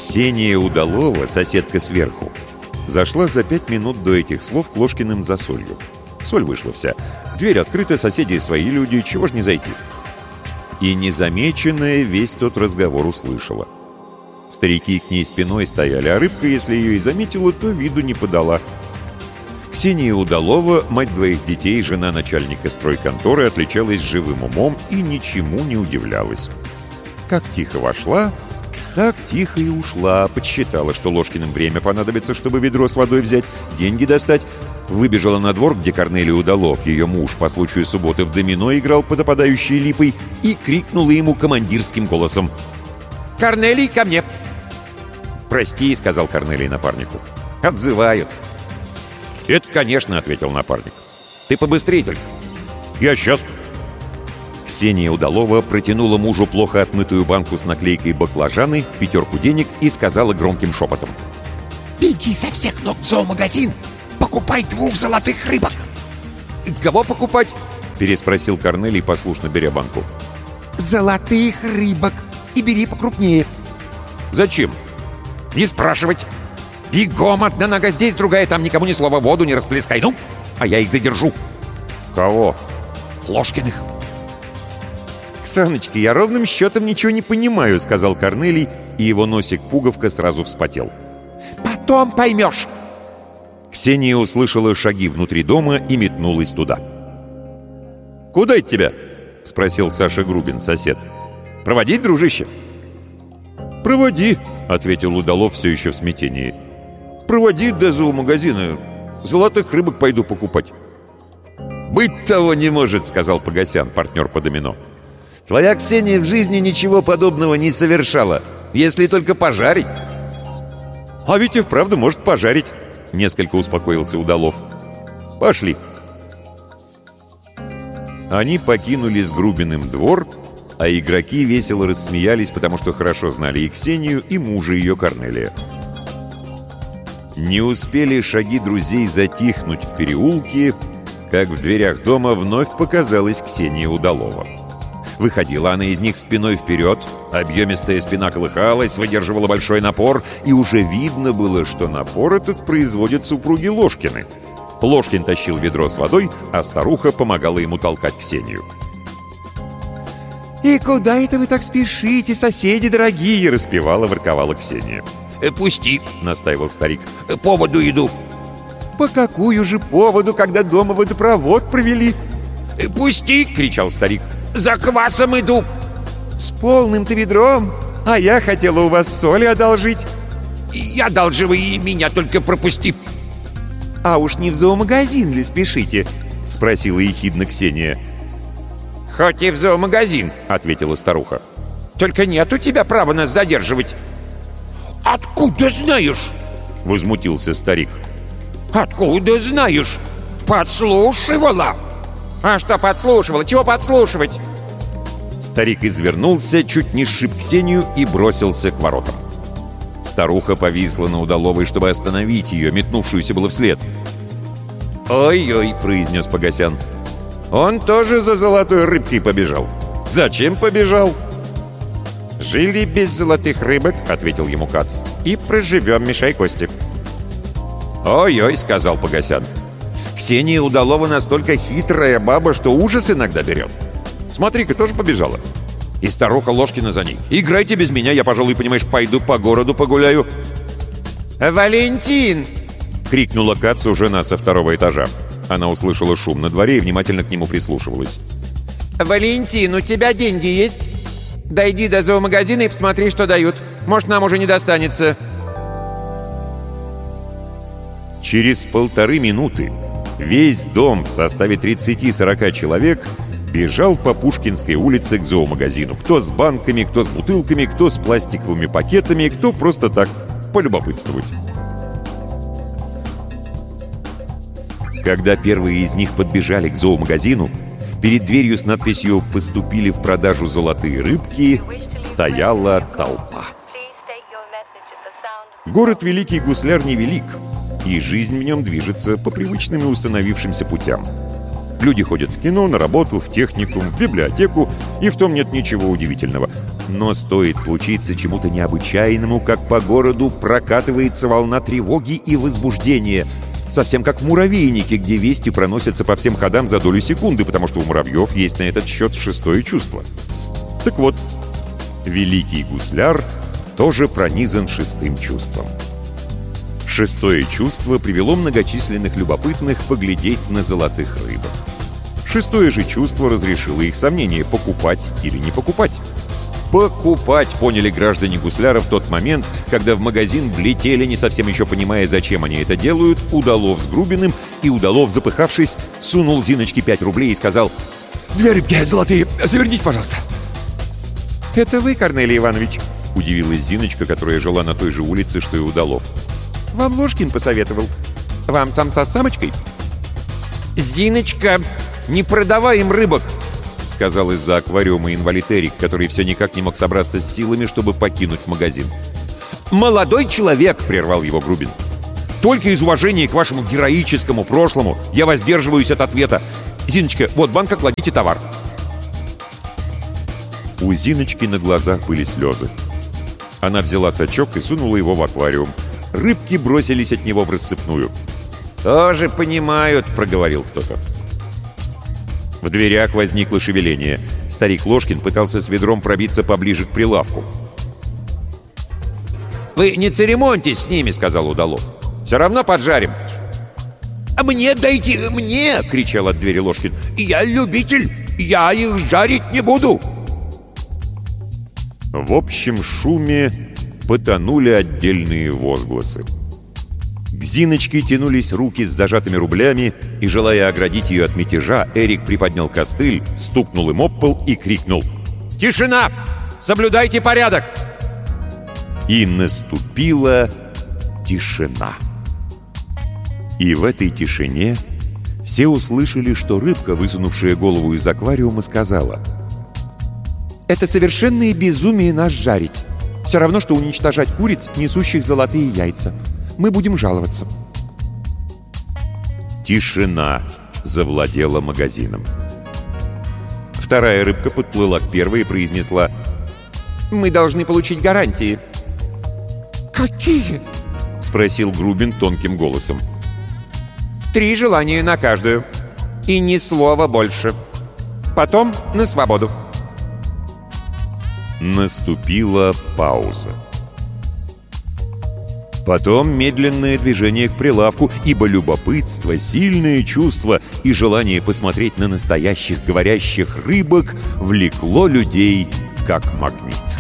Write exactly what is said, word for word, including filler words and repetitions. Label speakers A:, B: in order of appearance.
A: Ксения Удалова, соседка сверху, зашла за пять минут до этих слов к Ложкиным за солью. Соль вышла вся. Дверь открыта, соседи свои люди, чего ж не зайти. И незамеченная весь тот разговор услышала. Старики к ней спиной стояли, а рыбка, если ее и заметила, то виду не подала. Ксения Удалова, мать двоих детей, жена начальника стройконторы, отличалась живым умом и ничему не удивлялась. Как тихо вошла, так тихо и ушла. Подсчитала, что Ложкиным время понадобится, чтобы ведро с водой взять, деньги достать. Выбежала на двор, где Корнелий Удалов, ее муж, по случаю субботы в домино играл под опадающей липой, и крикнула ему командирским голосом: «Корнелий, ко мне!» «Прости», — сказал Корнелий напарнику. «Отзывают». «Это, конечно», — ответил напарник. «Ты побыстрей только». «Я сейчас». Ксения Удалова протянула мужу плохо отмытую банку с наклейкой «Баклажаны», пятерку денег и сказала громким шепотом:
B: «Беги со всех ног в зоомагазин, покупай двух золотых рыбок».
A: «Кого покупать?» — переспросил Корнелий, послушно беря банку.
B: «Золотых рыбок. И бери покрупнее».
A: «Зачем?»
B: «Не спрашивать. Бегом, одна нога здесь, другая там, никому ни слова, воду не расплескай. Ну, а я их задержу».
A: «Кого?»
B: «Ложкиных».
A: «Ксаночка, я ровным счетом ничего не понимаю», — сказал Корнелий, и его носик-пуговка сразу вспотел.
B: «Потом поймешь».
A: Ксения услышала шаги внутри дома и метнулась туда. «Куда это тебя?» — спросил Саша Грубин, сосед. «Проводить, дружище?» «Проводи», — ответил Удалов все еще в смятении. «Проводи до зоомагазина. Золотых рыбок пойду покупать». «Быть того не может», — сказал Погосян, партнер по домино. «Твоя Ксения в жизни ничего подобного не совершала, если только пожарить». «А ведь и вправду может пожарить», — несколько успокоился Удалов. «Пошли». Они покинули с Грубиным двор, а игроки весело рассмеялись, потому что хорошо знали и Ксению, и мужа ее Корнелия. Не успели шаги друзей затихнуть в переулке, как в дверях дома вновь показалась Ксения Удалова. Выходила она из них спиной вперед, объемистая спина колыхалась, выдерживала большой напор, и уже видно было, что напор этот производят супруги Ложкины. Ложкин тащил ведро с водой, а старуха помогала ему толкать Ксению.
B: «И куда это вы так спешите, соседи дорогие?» —
A: распевала, ворковала Ксения.
B: «Пусти»,
A: — настаивал старик.
B: «Поводу иду».
A: «По какую же поводу, когда дома водопровод провели?»
B: «Пусти!» — кричал старик. «За квасом иду!»
A: «С полным-то ведром? А я хотела у вас соли одолжить».
B: «Я одалживай, и меня только пропусти».
A: «А уж не в зоомагазин ли спешите?» — спросила ехидно Ксения.
B: «Хоть и в зоомагазин», — ответила старуха. «Только нет у тебя права нас задерживать». «Откуда знаешь?»
A: — возмутился старик.
B: «Откуда знаешь? Подслушивала». «А что подслушивала? Чего подслушивать?»
A: Старик извернулся, чуть не сшиб Ксению и бросился к воротам. Старуха повисла на Удаловой, чтобы остановить ее, метнувшуюся было вслед. «Ой-ой», — произнес Погосян. «Он тоже за золотой рыбкой побежал». «Зачем побежал?» «Жили без золотых рыбок», — ответил ему Кац. «И проживем, мешай кости». «Ой-ой», — сказал Погосян. «Ксения Удалова настолько хитрая баба, что ужас иногда берет. Смотри-ка, тоже побежала. И старуха Ложкина за ней. Играйте без меня, я, пожалуй, понимаешь, пойду по городу погуляю».
B: «Валентин!»
A: — крикнула Кац уже на со второго этажа. Она услышала шум на дворе и внимательно к нему прислушивалась.
B: «Валентин, у тебя деньги есть? Дойди до зоомагазина и посмотри, что дают. Может, нам уже не достанется».
A: Через полторы минуты весь дом в составе тридцати-сорока человек бежал по Пушкинской улице к зоомагазину. Кто с банками, кто с бутылками, кто с пластиковыми пакетами, кто просто так полюбопытствовать. Когда первые из них подбежали к зоомагазину, перед дверью с надписью «Поступили в продажу золотые рыбки» стояла толпа. Город Великий Гусляр невелик, и жизнь в нем движется по привычным и установившимся путям. Люди ходят в кино, на работу, в техникум, в библиотеку, и в том нет ничего удивительного. Но стоит случиться чему-то необычайному, как по городу прокатывается волна тревоги и возбуждения. Совсем как в муравейнике, где вести проносятся по всем ходам за долю секунды, потому что у муравьев есть на этот счет шестое чувство. Так вот, великий гусляр тоже пронизан шестым чувством. Шестое чувство привело многочисленных любопытных поглядеть на золотых рыбок. Шестое же чувство разрешило их сомнения, покупать или не покупать. Покупать, поняли граждане гусляра в тот момент, когда в магазин влетели, не совсем еще понимая, зачем они это делают, Удалов с Грубиным, и Удалов, запыхавшись, сунул Зиночке пять рублей и сказал:
C: «Две рыбки золотые, заверните, пожалуйста».
A: «Это вы, Корнелий Иванович?» — удивилась Зиночка, которая жила на той же улице, что и Удалов. «Вам Ложкин посоветовал. Вам самца с самочкой?»
B: «Зиночка, не продавай им рыбок!»
A: — сказал из-за аквариума инвалид Эрик, который все никак не мог собраться с силами, чтобы покинуть магазин.
B: «Молодой человек!»
A: — прервал его Грубин.
B: «Только из уважения к вашему героическому прошлому я воздерживаюсь от ответа. Зиночка, вот банка, кладите товар».
A: У Зиночки на глазах были слезы. Она взяла сачок и сунула его в аквариум. Рыбки бросились от него в рассыпную.
B: «Тоже понимают», —
A: проговорил кто-то. В дверях возникло шевеление. Старик Ложкин пытался с ведром пробиться поближе к прилавку.
B: «Вы не церемоньтесь с ними», — сказал Удалов. «Все равно поджарим».
C: «А мне дайте, мне!» — кричал от двери Ложкин. «Я любитель, я их жарить не буду!»
A: В общем шуме потонули отдельные возгласы. К Зиночке тянулись руки с зажатыми рублями, и, желая оградить ее от мятежа, Эрик приподнял костыль, стукнул им об пол и крикнул:
B: «Тишина! Соблюдайте порядок!»
A: И наступила тишина. И в этой тишине все услышали, что рыбка, высунувшая голову из аквариума, сказала:
D: «Это совершенное безумие нас жарить. Все равно, что уничтожать куриц, несущих золотые яйца. Мы будем жаловаться».
A: Тишина завладела магазином. Вторая рыбка подплыла к первой и произнесла:
D: «Мы должны получить гарантии».
C: «Какие?»
A: — спросил Грубин тонким голосом.
D: «Три желания на каждую. И ни слова больше. Потом на свободу».
A: Наступила пауза. Потом медленное движение к прилавку, ибо любопытство, сильное чувство и желание посмотреть на настоящих говорящих рыбок влекло людей как магнит.